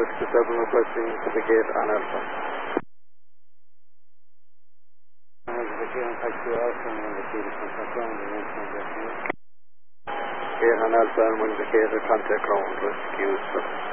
Whiskey 7 requesting to the gate on Alpha. Gate on Alpha and when the gate of contact ground, Whiskey 7.